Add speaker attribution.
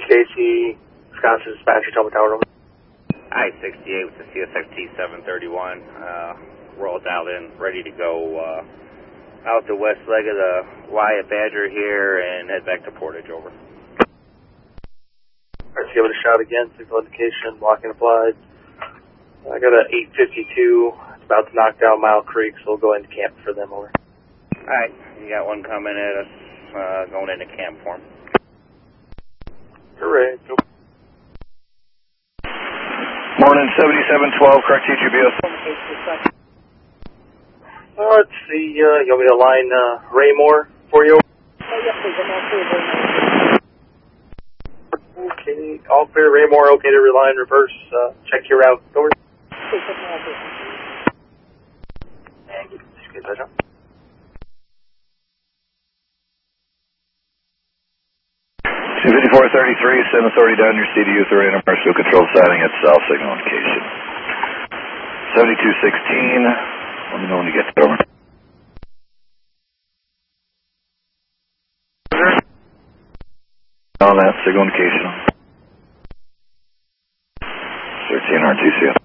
Speaker 1: Stacy, Wisconsin Dispatcher, Tower Tower.
Speaker 2: I-68 with the CSXT 731. Rolled out in, ready to go out the west leg of the Wyatt Badger here and head back to Portage, over.
Speaker 1: Alright, give it a shot again, signal indication, blocking applied. I got a 852, it's about to knock down Mile Creek, so we'll go into camp for them, over.
Speaker 2: Alright, you got one coming at us, going into camp for him.
Speaker 1: Hooray.
Speaker 3: Morning, 7712, correct TGBS.
Speaker 1: Let's see, you want me to line Raymore for you? Okay, all clear, Raymore, okay to reline, reverse, check your route, over. And just get that up.
Speaker 3: 5433, send authority down your CDU through interpartial control siding at south signal indication. 7216, let me know when you get there. On that signal indication. 13 RTC.